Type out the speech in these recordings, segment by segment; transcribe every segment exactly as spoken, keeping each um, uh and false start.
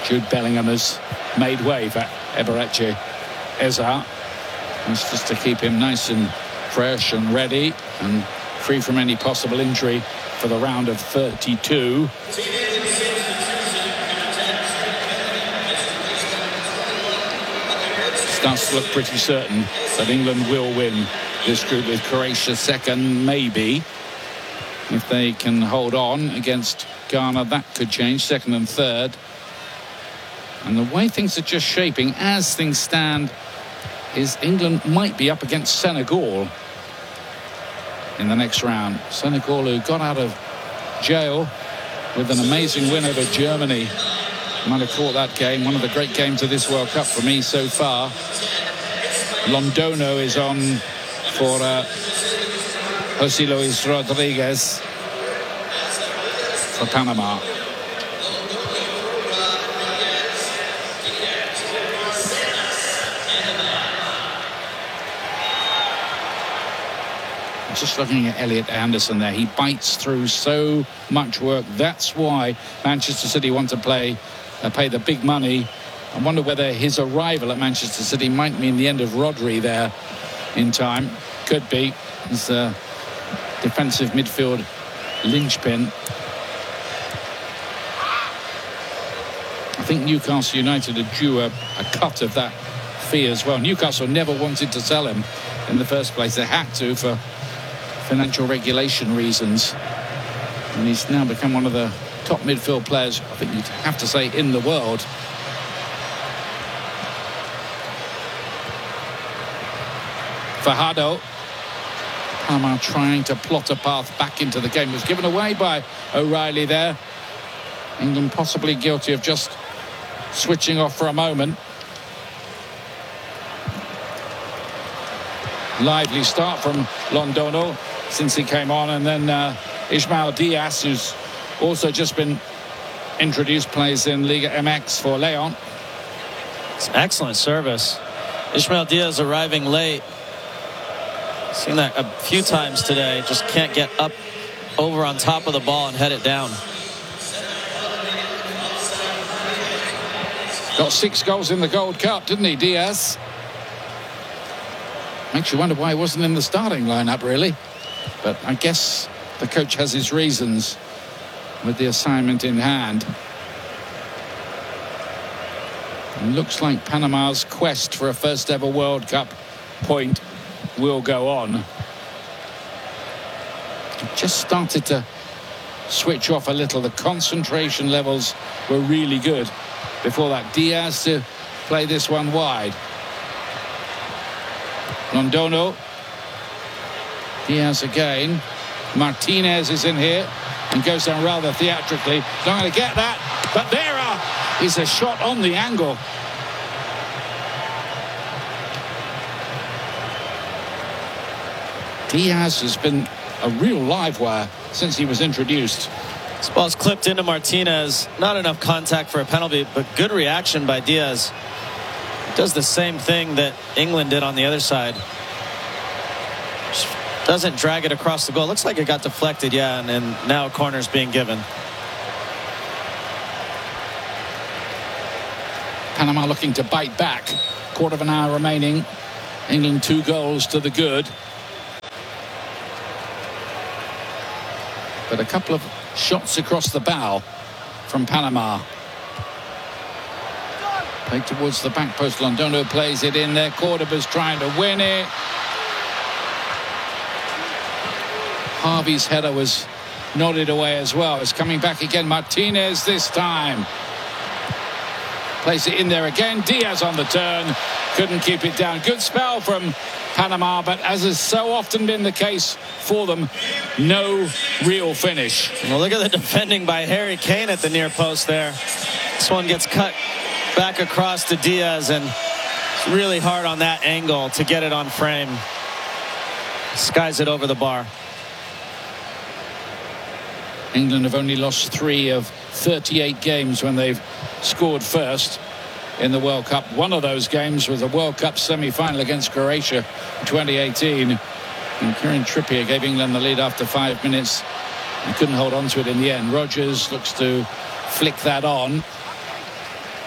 Jude Bellingham has made way for Eberechi Eza. It's just to keep him nice and fresh and ready and free from any possible injury for the round of thirty-two. Starts to look pretty certain that England will win this group, with Croatia second, maybe. If they can hold on against Ghana, that could change, second and third. And the way things are just shaping, as things stand, is England might be up against Senegal in the next round. Senegal, who got out of jail with an amazing win over Germany. Might have caught that game, one of the great games of this World Cup for me so far. Londono is on for uh, José Luis Rodriguez for Panama. Just looking at Elliot Anderson there, he bites through so much work. That's why Manchester City want to play, uh, pay the big money. I wonder whether his arrival at Manchester City might mean the end of Rodri there in time. Could be. As a defensive midfield linchpin. I think Newcastle United are due a, a cut of that fee as well. Newcastle never wanted to sell him in the first place. They had to for financial regulation reasons, and he's now become one of the top midfield players, I think you'd have to say, in the world. Fajardo. Panama trying to plot a path back into the game. Was given away by O'Reilly there. England possibly guilty of just switching off for a moment. Lively start from Londono since he came on, and then uh, Ismael Diaz, who's also just been introduced, plays in Liga M X for Leon. It's excellent service. Ismael Diaz arriving late. Seen that a few times today. Just can't get up over on top of the ball and head it down. Got six goals in the Gold Cup, didn't he, Diaz? Makes you wonder why he wasn't in the starting lineup, really. But I guess the coach has his reasons with the assignment in hand. And looks like Panama's quest for a first ever World Cup point will go on. It just started to switch off a little. The concentration levels were really good before that. Diaz to play this one wide. Londono. Diaz again. Martinez is in here and goes down rather theatrically. Not going to get that, but there are, is a shot on the angle. Diaz has been a real live wire since he was introduced. This ball's clipped into Martinez. Not enough contact for a penalty, but good reaction by Diaz. Does the same thing that England did on the other side. Just doesn't drag it across the goal. Looks like it got deflected, yeah, and, and now a corner's being given. Panama looking to bite back. Quarter of an hour remaining. England two goals to the good. But a couple of shots across the bow from Panama. Played towards the back post. Londono plays it in there. Cordoba's trying to win it. Harvey's header was nodded away as well. It's coming back again. Martinez this time. Plays it in there again. Diaz on the turn. Couldn't keep it down. Good spell from Panama, but as has so often been the case for them, no real finish. Well, look at the defending by Harry Kane at the near post there. This one gets cut back across to Diaz, and it's really hard on that angle to get it on frame. Skies it over the bar. England have only lost three of thirty-eight games when they've scored first in the World Cup. One of those games was a World Cup semi-final against Croatia in twenty eighteen. And Kieran Trippier gave England the lead after five minutes. He couldn't hold on to it in the end. Rodgers looks to flick that on.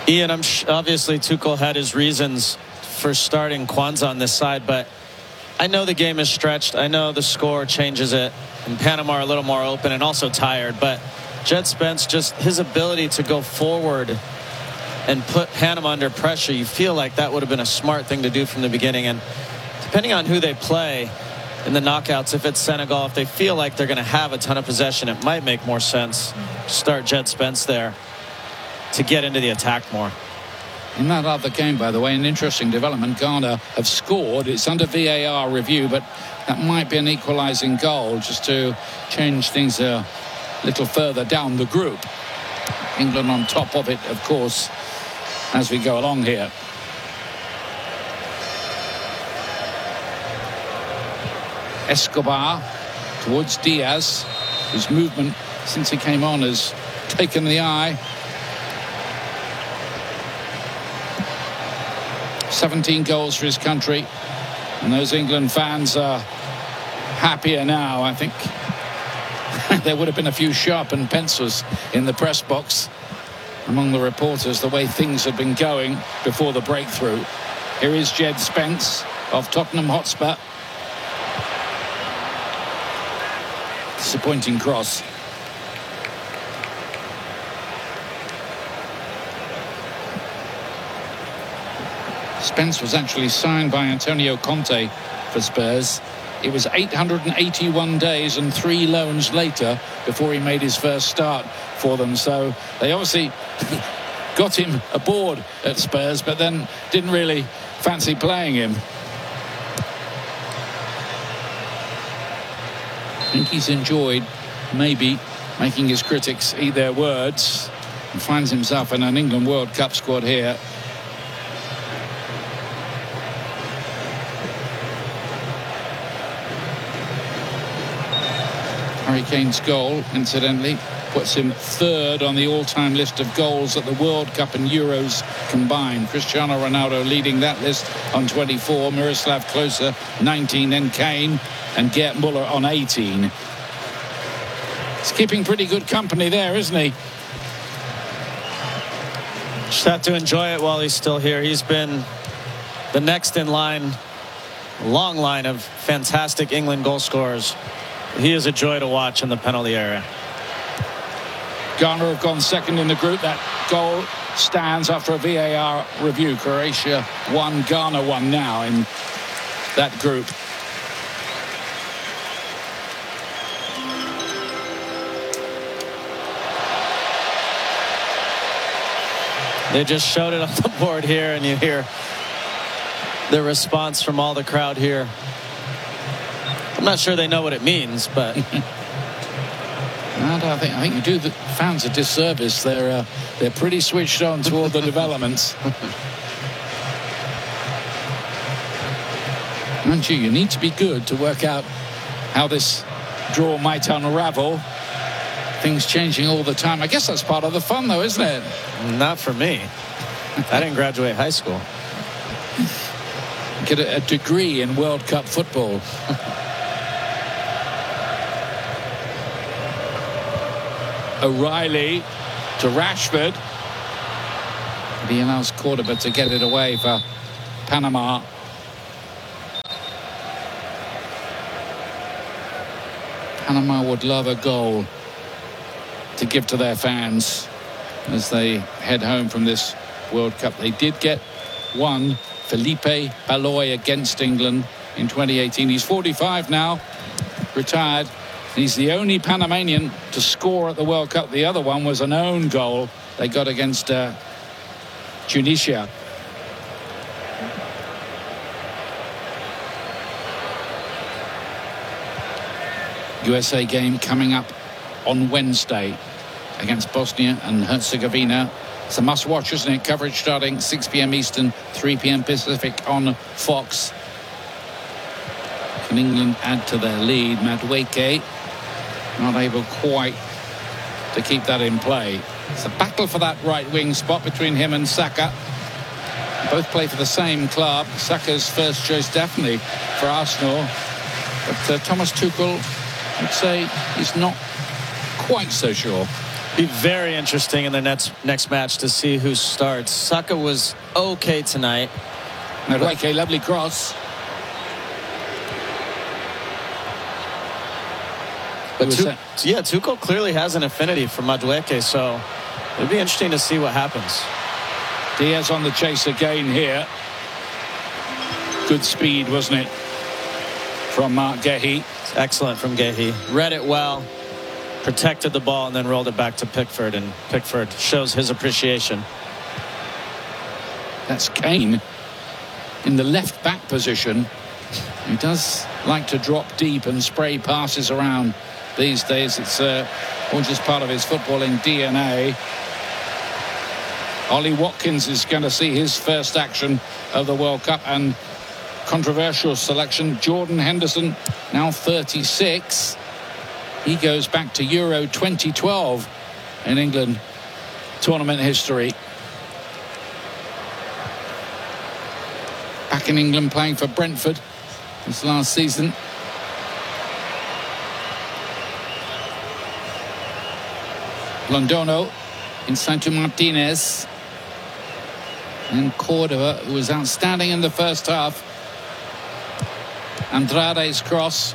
Ian, I'm sh obviously Tuchel had his reasons for starting Kwanzaa on this side, but I know the game is stretched. I know the score changes it, and Panama are a little more open and also tired, but Jed Spence, just his ability to go forward and put Panama under pressure, you feel like that would have been a smart thing to do from the beginning. And depending on who they play in the knockouts, if it's Senegal, if they feel like they're going to have a ton of possession, it might make more sense to start Jed Spence there to get into the attack more. In that other game, by the way, an interesting development. Ghana have scored. It's under V A R review, but that might be an equalising goal just to change things a little further down the group. England on top of it, of course, as we go along here. Escobar towards Diaz, whose movement since he came on has taken the eye. seventeen goals for his country, and those England fans are happier now. I think there would have been a few sharpened pencils in the press box among the reporters, the way things had been going before the breakthrough. Here is Jed Spence of Tottenham Hotspur. Disappointing cross. Spence was actually signed by Antonio Conte for Spurs. It was eight hundred eighty-one days and three loans later before he made his first start for them. So they obviously got him aboard at Spurs, but then didn't really fancy playing him. I think he's enjoyed maybe making his critics eat their words, and finds himself in an England World Cup squad here. Harry Kane's goal, incidentally, puts him third on the all-time list of goals at the World Cup and Euros combined. Cristiano Ronaldo leading that list on twenty-four, Miroslav Klose nineteen, then Kane and Gerd Müller on eighteen. He's keeping pretty good company there, isn't he? Just have to enjoy it while he's still here. He's been the next in line, long line of fantastic England goal scorers. He is a joy to watch in the penalty area. Ghana have gone second in the group. That goal stands after a V A R review. Croatia won, Ghana won now in that group. They just showed it on the board here, and you hear the response from all the crowd here. I'm not sure they know what it means, but no, I think I think you do the fans a disservice. They're uh, they're pretty switched on to all the developments. Aren't you? You need to be good to work out how this draw might unravel. Things changing all the time. I guess that's part of the fun, though, isn't it? Not for me. I didn't graduate high school. Get a, a degree in World Cup football. O'Reilly to Rashford. He allows Cordoba to get it away for Panama. Panama would love a goal to give to their fans as they head home from this World Cup. They did get one, Felipe Baloy against England in twenty eighteen. He's forty-five now, retired. He's the only Panamanian to score at the World Cup. The other one was an own goal they got against uh, Tunisia. U S A game coming up on Wednesday against Bosnia and Herzegovina. It's a must-watch, isn't it? Coverage starting six p m Eastern, three p m Pacific on Fox. Can England add to their lead? Madueke not able quite to keep that in play. It's a battle for that right wing spot between him and Saka. Both play for the same club. Saka's first choice definitely for Arsenal. But uh, Thomas Tuchel would say he's not quite so sure. Be very interesting in the next next match to see who starts. Saka was okay tonight. Madueke, lovely cross. But tu yeah, Tuchel clearly has an affinity for Madueke, so it'll be interesting to see what happens. Diaz on the chase again here. Good speed, wasn't it, from Mark Guéhi? Excellent from Guéhi. Read it well, protected the ball, and then rolled it back to Pickford, and Pickford shows his appreciation. That's Kane in the left back position. He does like to drop deep and spray passes around these days. It's uh, all just part of his footballing D N A. Ollie Watkins is going to see his first action of the World Cup, and controversial selection Jordan Henderson, now thirty-six. He goes back to Euro twenty twelve in England tournament history. Back in England playing for Brentford this last season. Londono inside to Martinez. And Cordova, who was outstanding in the first half. Andrade's cross.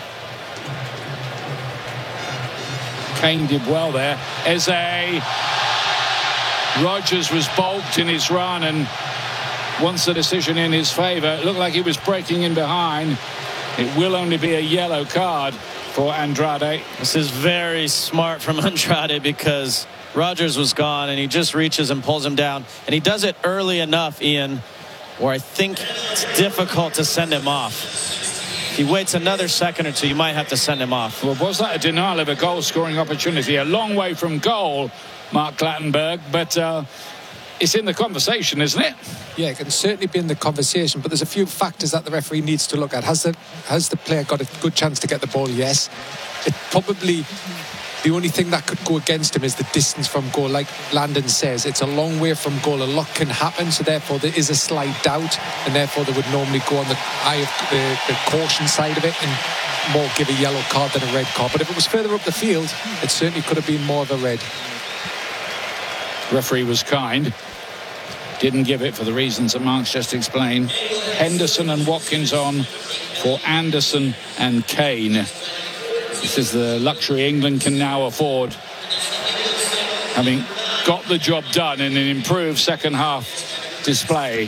Kane did well there. Eze. Rodgers was balked in his run, and once the decision in his favour, it looked like he was breaking in behind. It will only be a yellow card for Andrade. This is very smart from Andrade, because Rodgers was gone and he just reaches and pulls him down, and he does it early enough, Ian, where I think it's difficult to send him off. If he waits another second or two, you might have to send him off. Well, was that a denial of a goal scoring opportunity? A long way from goal, Mark Clattenburg, but uh, it's in the conversation, isn't it? Yeah, it can certainly be in the conversation, but there's a few factors that the referee needs to look at. Has the has the player got a good chance to get the ball? Yes. It probably, the only thing that could go against him is the distance from goal. Like Landon says, it's a long way from goal. A lot can happen, so therefore there is a slight doubt, and therefore they would normally go on the eye of the, the caution side of it and more give a yellow card than a red card. But if it was further up the field, it certainly could have been more of a red. Referee was kind. Didn't give it for the reasons that Mark's just explained. Henderson and Watkins on for Anderson and Kane. This is the luxury England can now afford, having got the job done in an improved second half display.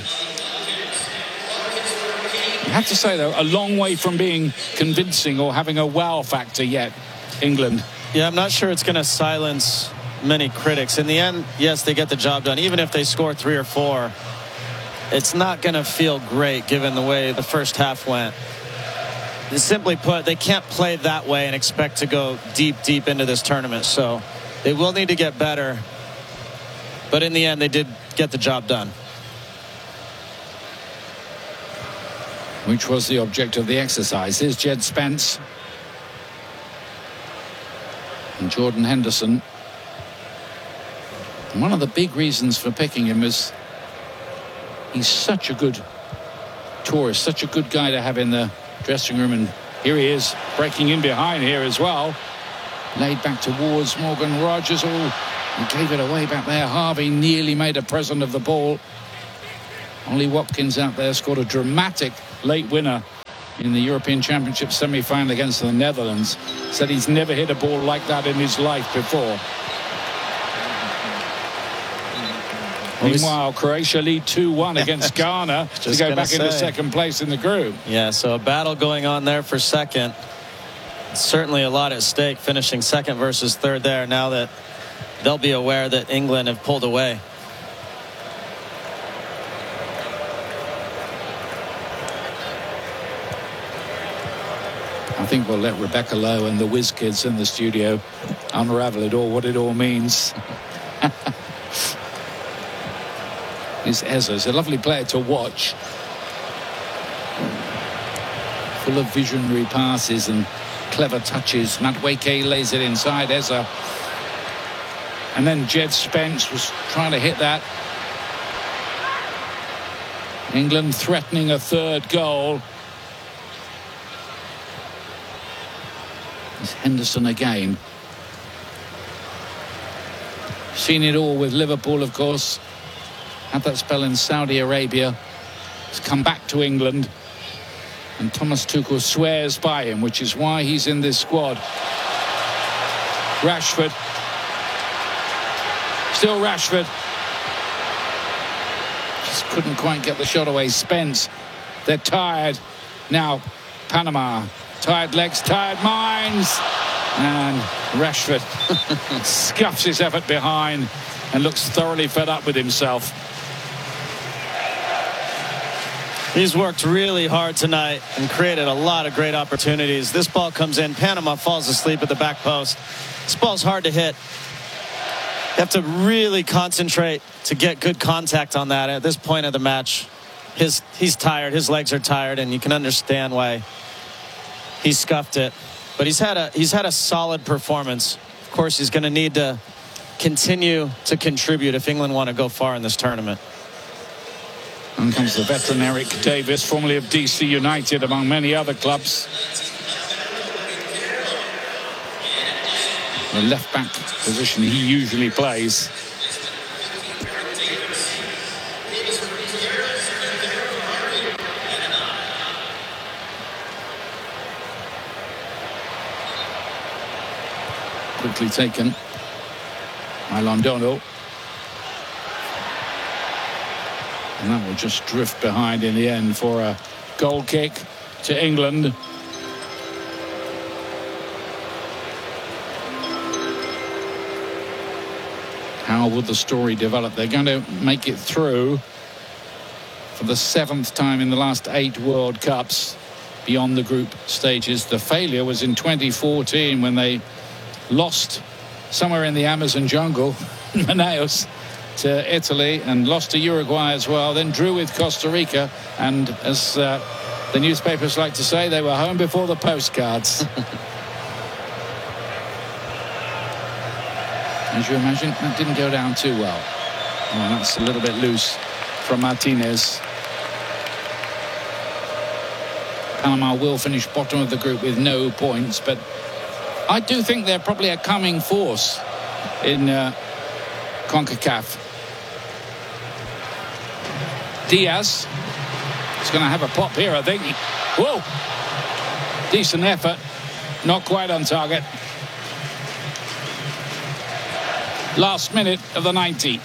I have to say, though, a long way from being convincing or having a wow factor yet, England. Yeah, I'm not sure it's going to silence many critics. In the end, yes, they get the job done. Even if they score three or four, it's not going to feel great given the way the first half went. Simply put, they can't play that way and expect to go deep, deep into this tournament. So they will need to get better. But in the end, they did get the job done. Which was the object of the exercise. Here's Jed Spence. And Jordan Henderson. And one of the big reasons for picking him is he's such a good tourist, such a good guy to have in the dressing room. And here he is, breaking in behind here as well. Laid back towards Morgan Rodgers. Oh, he gave it away back there. Harvey nearly made a present of the ball. Ollie Watkins out there scored a dramatic late winner in the European Championship semi-final against the Netherlands. Said he's never hit a ball like that in his life before. Meanwhile, Croatia lead two one against Ghana to go back say. into second place in the group. Yeah, so a battle going on there for second. Certainly a lot at stake, finishing second versus third there, now that they'll be aware that England have pulled away. I think we'll let Rebecca Lowe and the Whiz Kids in the studio unravel it all, what it all means. Is Eze. He's a lovely player to watch. Full of visionary passes and clever touches. Madueke lays it inside Eze. And then Jed Spence was trying to hit that. England threatening a third goal. It's Henderson again. Seen it all with Liverpool, of course. Had that spell in Saudi Arabia. He's come back to England. And Thomas Tuchel swears by him, which is why he's in this squad. Rashford. Still Rashford. Just couldn't quite get the shot away. Spence. They're tired. Now, Panama. Tired legs, tired minds. And Rashford scuffs his effort behind and looks thoroughly fed up with himself. He's worked really hard tonight and created a lot of great opportunities. This ball comes in. Panama falls asleep at the back post. This ball's hard to hit. You have to really concentrate to get good contact on that. At this point of the match, his he's tired. His legs are tired, and you can understand why he scuffed it. But he's had a he's had a solid performance. Of course, he's going to need to continue to contribute if England want to go far in this tournament. And comes the veteran Eric Davis, formerly of D C United, among many other clubs. The left-back position he usually plays. Quickly taken by Londono. And that will just drift behind in the end for a goal kick to England. How will the story develop? They're going to make it through for the seventh time in the last eight World Cups beyond the group stages. The failure was in twenty fourteen when they lost somewhere in the Amazon jungle, Manaus, to Italy, and lost to Uruguay as well, then drew with Costa Rica, and as uh, the newspapers like to say, they were home before the postcards. As you imagine, that didn't go down too well. Well, that's a little bit loose from Martinez. Panama will finish bottom of the group with no points, but I do think they're probably a coming force in uh, CONCACAF. Diaz is going to have a pop here, I think. Whoa! Decent effort. Not quite on target. Last minute of the ninety.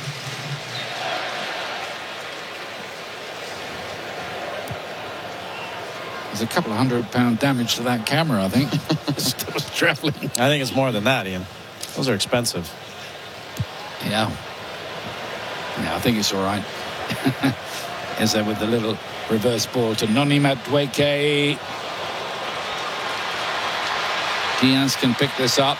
There's a couple of hundred pound damage to that camera, I think. It was traveling. I think it's more than that, Ian. Those are expensive. Yeah. Yeah, I think it's all right. Is there with the little reverse ball to Noni Madueke. Diaz can pick this up.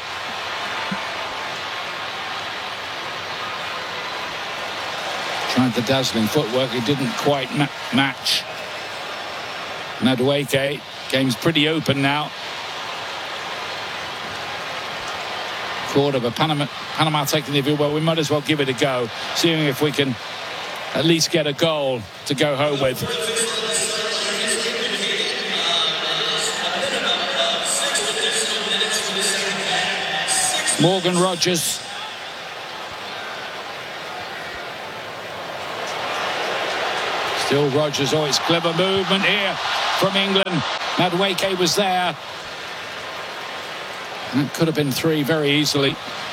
Tried the dazzling footwork. It didn't quite ma match. Madueke. Game's pretty open now. Cordoba, Panama, Panama taking the view. Well, we might as well give it a go, seeing if we can at least get a goal to go home with. Morgan Rogers. Still Rogers. Oh, it's clever movement here from England. Madueke was there. That could have been three very easily.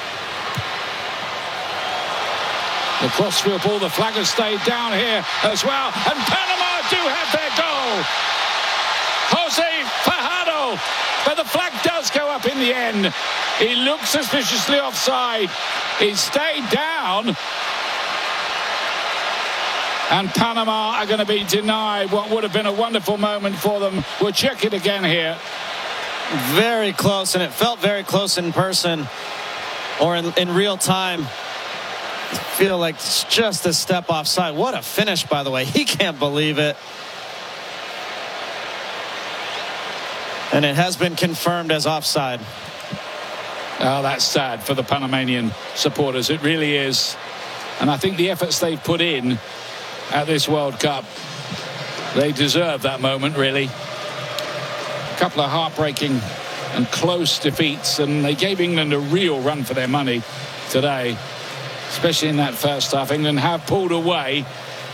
The crossfield ball, the flag has stayed down here as well. And Panama do have their goal. Jose Fajardo. But the flag does go up in the end. He looked suspiciously offside. He stayed down. And Panama are going to be denied what would have been a wonderful moment for them. We'll check it again here. Very close, and it felt very close in person or in, in real time. I feel like it's just a step offside. What a finish, by the way. He can't believe it. And it has been confirmed as offside. Oh, that's sad for the Panamanian supporters. It really is. And I think the efforts they've put in at this World Cup, they deserve that moment, really. A couple of heartbreaking and close defeats, and they gave England a real run for their money today. especially in that first half. England have pulled away.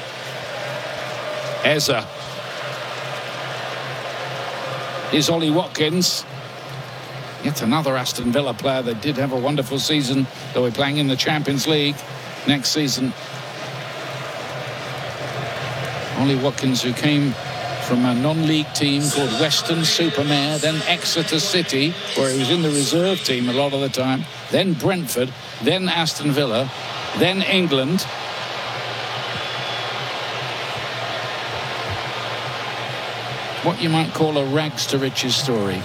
Eza. Here's Ollie Watkins. Yet another Aston Villa player that did have a wonderful season. They'll be playing in the Champions League next season. Ollie Watkins, who came from a non-league team called Weston-super-Mare, then Exeter City, where he was in the reserve team a lot of the time, then Brentford, then Aston Villa, then England. What you might call a rags to riches story.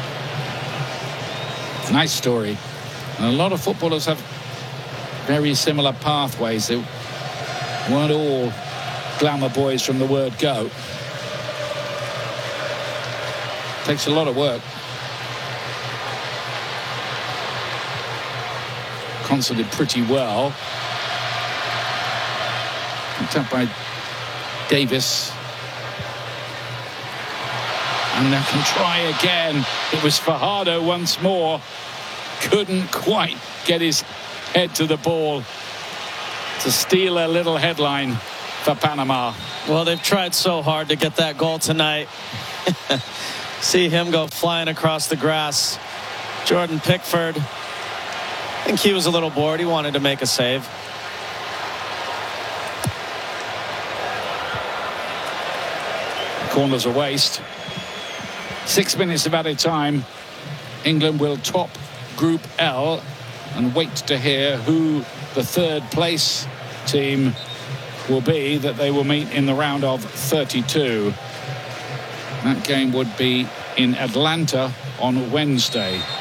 Nice story. And a lot of footballers have very similar pathways. They weren't all glamour boys from the word go. Takes a lot of work. Konsa did pretty well. Picked up by Davis. And they can try again. It was Fajardo once more. Couldn't quite get his head to the ball to steal a little headline for Panama. Well, they've tried so hard to get that goal tonight. See him go flying across the grass. Jordan Pickford, I think he was a little bored. He wanted to make a save. Corner's a waste. Six minutes of added time. England will top Group L and wait to hear who the third place team will be that they will meet in the round of thirty-two. That game would be in Atlanta on Wednesday.